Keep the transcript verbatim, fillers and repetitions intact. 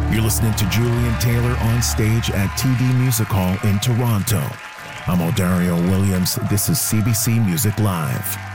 You're listening to Julian Taylor on stage at T D Music Hall in Toronto. I'm Odario Williams. This is C B C Music Live.